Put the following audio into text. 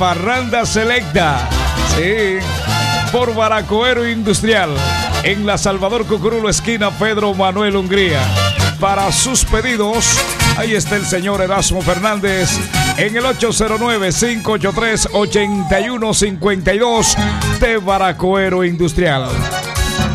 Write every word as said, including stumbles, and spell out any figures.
parranda selecta. Sí, por Baracoero Industrial, en la Salvador Cucurulo, esquina Pedro Manuel Hungría. Para sus pedidos, ahí está el señor Erasmo Fernández en el ocho cero nueve, cinco ocho tres, ocho uno cinco dos de Baracoero Industrial.